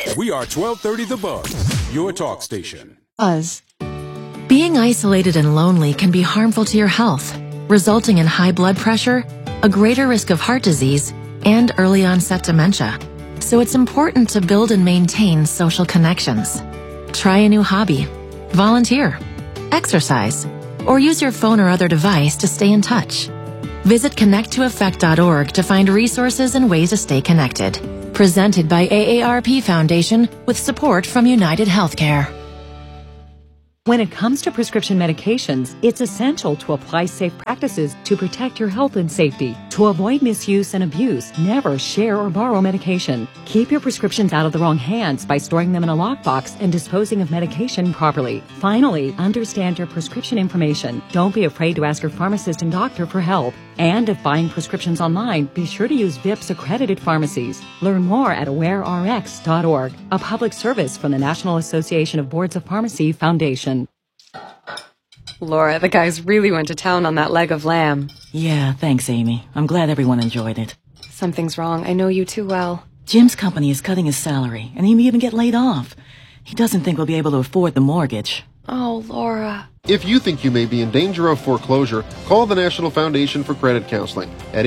We are 1230 The Buzz, your talk station. Buzz. Being isolated and lonely can be harmful to your health, resulting in high blood pressure, a greater risk of heart disease, and early onset dementia. So it's important to build and maintain social connections. Try a new hobby, volunteer, exercise, or use your phone or other device to stay in touch. Visit connecttoeffect.org to find resources and ways to stay connected. Presented by AARP Foundation with support from United Healthcare. When it comes to prescription medications, it's essential to apply safe practices to protect your health and safety. To avoid misuse and abuse, never share or borrow medication. Keep your prescriptions out of the wrong hands by storing them in a lockbox and disposing of medication properly. Finally, understand your prescription information. Don't be afraid to ask your pharmacist and doctor for help. And if buying prescriptions online, be sure to use VIPS accredited pharmacies. Learn more at awarerx.org, a public service from the National Association of Boards of Pharmacy Foundation. Laura, the guys really went to town on that leg of lamb. Yeah, thanks, Amy. I'm glad everyone enjoyed it. Something's wrong. I know you too well. Jim's company is cutting his salary, and he may even get laid off. He doesn't think we'll be able to afford the mortgage. Oh, Laura. If you think you may be in danger of foreclosure, call the National Foundation for Credit Counseling at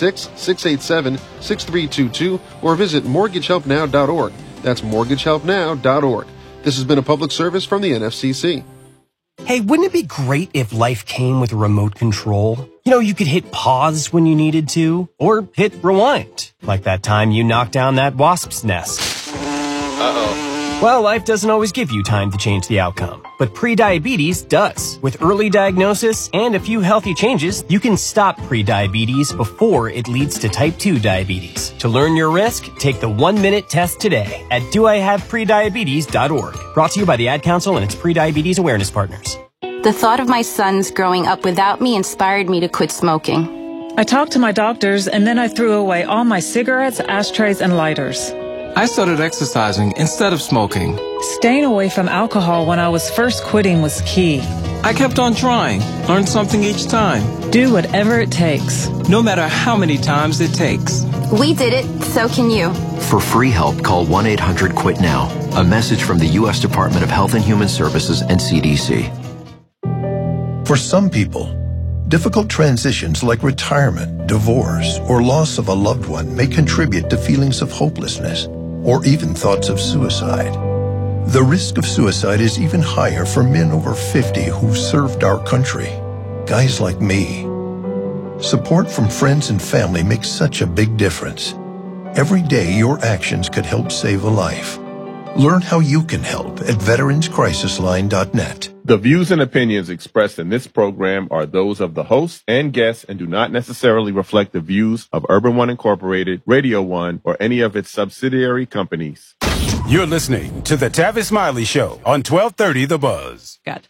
866-687-6322 or visit mortgagehelpnow.org. That's mortgagehelpnow.org. This has been a public service from the NFCC. Hey, wouldn't it be great if life came with a remote control? You know, you could hit pause when you needed to, or hit rewind, like that time you knocked down that wasp's nest. Uh-oh. Well, life doesn't always give you time to change the outcome, but prediabetes does. With early diagnosis and a few healthy changes, you can stop prediabetes before it leads to type 2 diabetes. To learn your risk, take the 1-minute test today at doihaveprediabetes.org. Brought to you by the Ad Council and its prediabetes awareness partners. The thought of my sons growing up without me inspired me to quit smoking. I talked to my doctors, and then I threw away all my cigarettes, ashtrays, and lighters. I started exercising instead of smoking. Staying away from alcohol when I was first quitting was key. I kept on trying, learned something each time. Do whatever it takes. No matter how many times it takes. We did it, so can you. For free help, call 1-800-QUIT-NOW. A message from the U.S. Department of Health and Human Services and CDC. For some people, difficult transitions like retirement, divorce, or loss of a loved one may contribute to feelings of hopelessness or even thoughts of suicide. The risk of suicide is even higher for men over 50 who've served our country. Guys like me. Support from friends and family makes such a big difference. Every day, your actions could help save a life. Learn how you can help at veteranscrisisline.net. The views and opinions expressed in this program are those of the host and guests and do not necessarily reflect the views of Urban One Incorporated, Radio One, or any of its subsidiary companies. You're listening to the Tavis Smiley Show on 1230 The Buzz. God.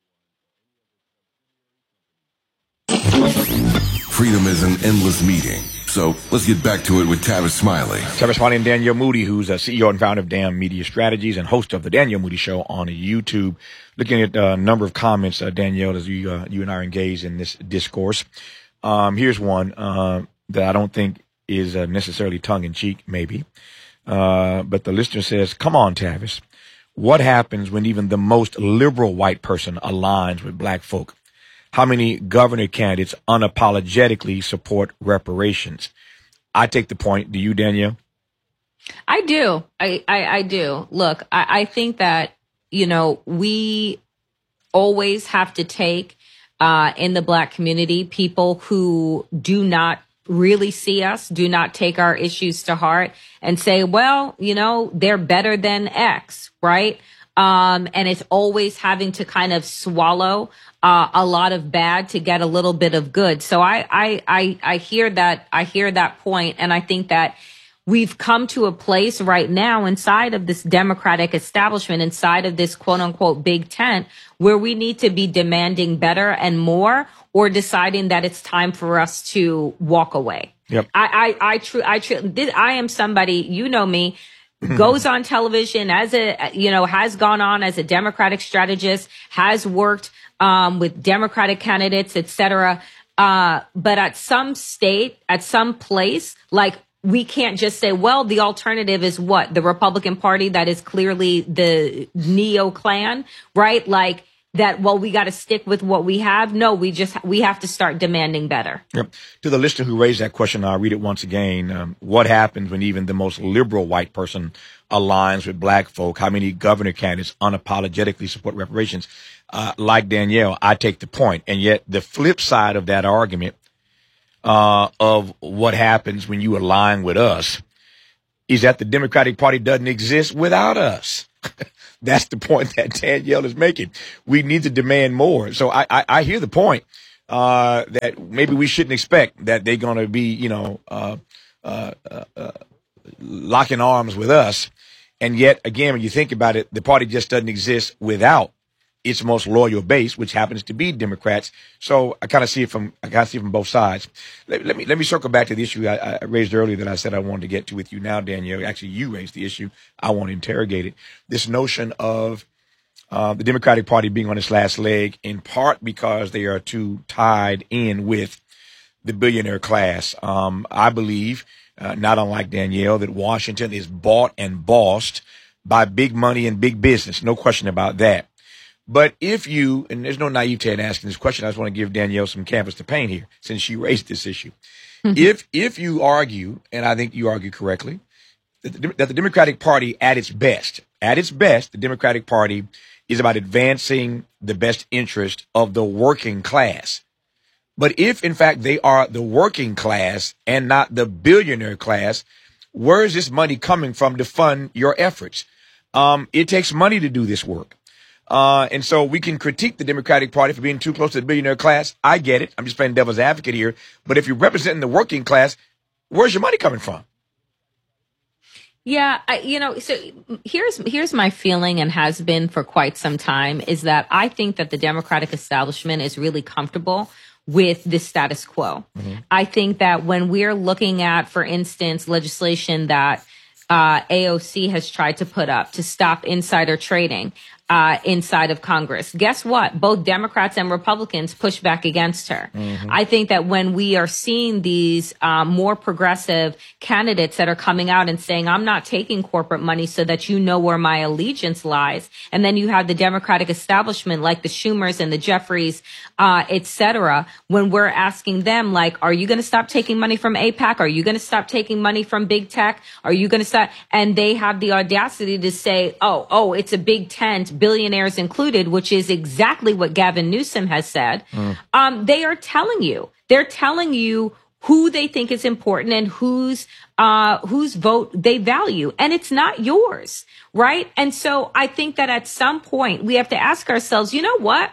Freedom is an endless meeting. So let's get back to it with Tavis Smiley. Tavis Smiley and Danielle Moody, who's a CEO and founder of Damn Media Strategies and host of the Danielle Moody Show on YouTube. Looking at a number of comments, Danielle, as you and I are engaged in this discourse. Here's one that I don't think is necessarily tongue-in-cheek, maybe. But the listener says, come on, Tavis. What happens when even the most liberal white person aligns with black folk? How many governor candidates unapologetically support reparations? I take the point. Do you, Danielle? I do. I do. Look, I think that, you know, we always have to take in the black community people who do not really see us, do not take our issues to heart and say, well, you know, they're better than X, right? And it's always having to kind of swallow a lot of bad to get a little bit of good. So I hear that. I hear that point. And I think that we've come to a place right now inside of this Democratic establishment, inside of this quote unquote big tent, where we need to be demanding better and more, or deciding that it's time for us to walk away. Yep. I am somebody, you know me, goes on television as has gone on as a Democratic strategist, has worked with Democratic candidates, etc. But at some state, at some place, like we can't just say, well, the alternative is what? The Republican Party that is clearly the neo-Klan, right? Like that, well, we got to stick with what we have. No, we have to start demanding better. Yep. To the listener who raised that question, I'll read it once again. What happens when even the most liberal white person aligns with black folk? How many governor candidates unapologetically support reparations? Like Danielle, I take the point. And yet the flip side of that argument of what happens when you align with us is that the Democratic Party doesn't exist without us. That's the point that Danielle is making. We need to demand more. So I hear the point that maybe we shouldn't expect that they're going to be, locking arms with us. And yet, again, when you think about it, the party just doesn't exist without its most loyal base, which happens to be Democrats. So I kind of see it from both sides. Let me circle back to the issue I raised earlier that I said I wanted to get to with you now, Danielle. Actually, you raised the issue. I want to interrogate it. This notion of the Democratic Party being on its last leg, in part because they are too tied in with the billionaire class. I believe, not unlike Danielle, that Washington is bought and bossed by big money and big business. No question about that. But if you, and there's no naivete in asking this question, I just want to give Danielle some canvas to paint here since she raised this issue. Mm-hmm. If you argue, and I think you argue correctly, that the Democratic Party at its best, the Democratic Party is about advancing the best interest of the working class. But if, in fact, they are the working class and not the billionaire class, where is this money coming from to fund your efforts? It takes money to do this work. And so we can critique the Democratic Party for being too close to the billionaire class. I get it. I'm just playing devil's advocate here. But if you're representing the working class, where's your money coming from? Yeah, so here's my feeling, and has been for quite some time, is that I think that the Democratic establishment is really comfortable with the status quo. Mm-hmm. I think that when we're looking at, for instance, legislation that AOC has tried to put up to stop insider trading inside of Congress, guess what? Both Democrats and Republicans push back against her. Mm-hmm. I think that when we are seeing these more progressive candidates that are coming out and saying, I'm not taking corporate money so that you know where my allegiance lies. And then you have the Democratic establishment like the Schumers and the Jeffries, et cetera. When we're asking them, like, are you going to stop taking money from AIPAC? Are you going to stop taking money from big tech? Are you going to stop? And they have the audacity to say, oh, it's a big tent, billionaires included, which is exactly what Gavin Newsom has said. They're telling you who they think is important and whose vote they value. And it's not yours, right? And so I think that at some point we have to ask ourselves, you know what?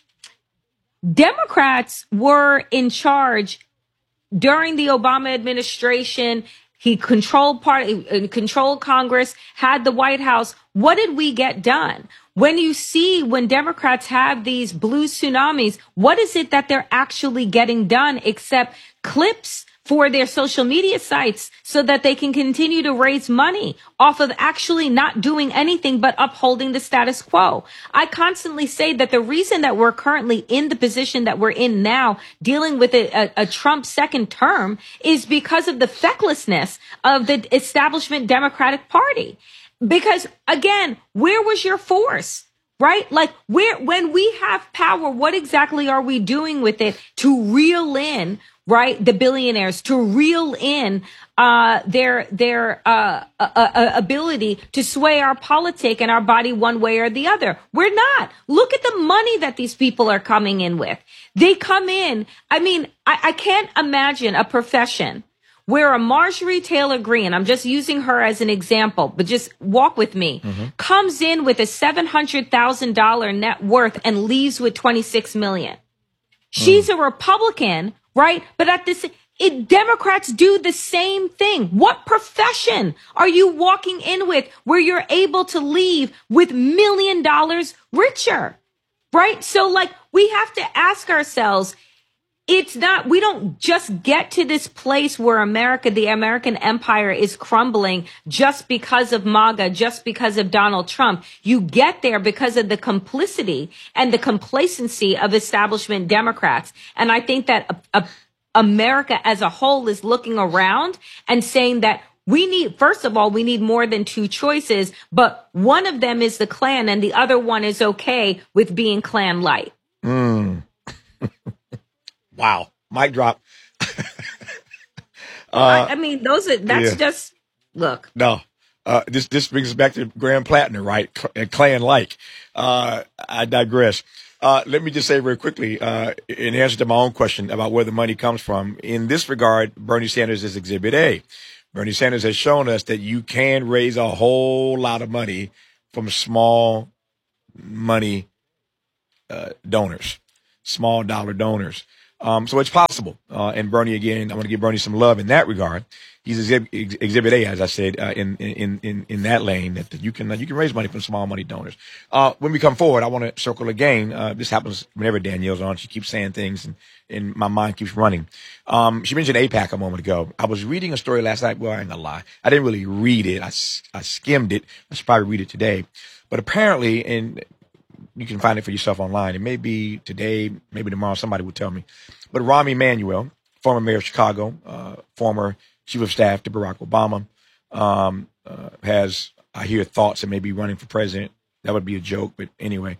Democrats were in charge during the Obama administration. He controlled Congress, had the White House. What did we get done? When Democrats have these blue tsunamis, what is it that they're actually getting done except clips for their social media sites so that they can continue to raise money off of actually not doing anything but upholding the status quo? I constantly say that the reason that we're currently in the position that we're in now, dealing with a Trump second term, is because of the fecklessness of the establishment Democratic Party. Because again, where was your force? Right? Like when we have power, what exactly are we doing with it to reel in, right, the billionaires, to reel in their ability to sway our politic and our body one way or the other? We're not. Look at the money that these people are coming in with. They come in. I mean, I can't imagine a profession where a Marjorie Taylor Greene, I'm just using her as an example, but just walk with me, comes in with a $700,000 net worth and leaves with $26 million. She's a Republican, right? But Democrats do the same thing. What profession are you walking in with where you're able to leave with $1 million richer, right? So like, we have to ask ourselves, we don't just get to this place where the American empire is crumbling just because of MAGA, just because of Donald Trump. You get there because of the complicity and the complacency of establishment Democrats. And I think that America as a whole is looking around and saying that first of all, we need more than two choices, but one of them is the Klan and the other one is okay with being Klan light. Wow. Mic drop. I mean, just, look. No. This brings us back to Graham Plattner, right? Klan-like. I digress. Let me just say very quickly, in answer to my own question about where the money comes from, in this regard, Bernie Sanders is Exhibit A. Bernie Sanders has shown us that you can raise a whole lot of money from small money donors, small dollar donors. So it's possible. And Bernie, again, I want to give Bernie some love in that regard. He's Exhibit A, as I said, in that lane that you can raise money from small money donors. When we come forward, I want to circle again. This happens whenever Danielle's on. She keeps saying things and my mind keeps running. She mentioned AIPAC a moment ago. I was reading a story last night. Well, I ain't gonna lie. I didn't really read it. I skimmed it. I should probably read it today. But apparently, and you can find it for yourself online. It may be today, maybe tomorrow. Somebody will tell me. But Rahm Emanuel, former mayor of Chicago, former chief of staff to Barack Obama, has, I hear, thoughts that may be running for president. That would be a joke, but anyway.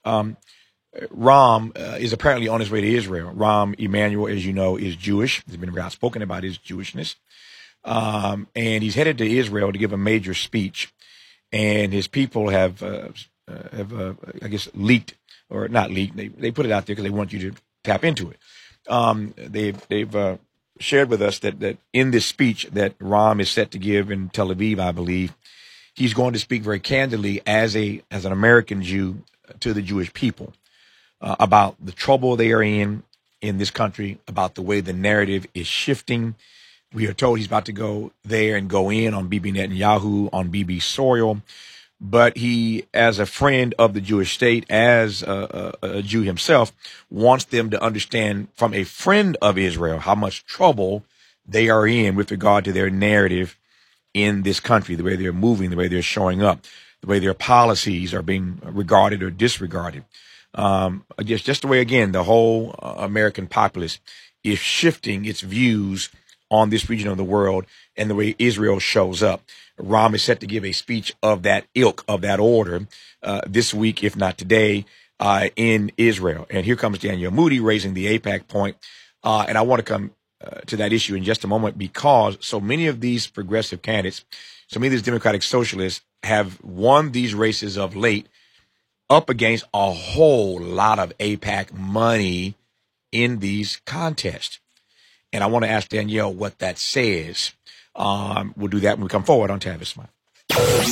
Rahm is apparently on his way to Israel. Rahm Emanuel, as you know, is Jewish. He's been outspoken about his Jewishness. And he's headed to Israel to give a major speech. And his people have I guess, leaked, or not leaked. They put it out there because they want you to tap into it. They've shared with us that in this speech that Rahm is set to give in Tel Aviv, I believe, he's going to speak very candidly as an American Jew to the Jewish people about the trouble they are in this country, about the way the narrative is shifting. We are told he's about to go there and go in on Bibi Netanyahu, on Bibi soil. But he, as a friend of the Jewish state, as a Jew himself, wants them to understand from a friend of Israel how much trouble they are in with regard to their narrative in this country, the way they're moving, the way they're showing up, the way their policies are being regarded or disregarded. I guess just the way, again, the whole American populace is shifting its views on this region of the world and the way Israel shows up. Rahm is set to give a speech of that ilk, of that order, this week, if not today, in Israel. And here comes Danielle Moody raising the AIPAC point. And I want to come to that issue in just a moment, because so many of these progressive candidates, so many of these Democratic socialists have won these races of late up against a whole lot of AIPAC money in these contests. And I want to ask Danielle what that says. We'll do that when we come forward on Tavis Smile.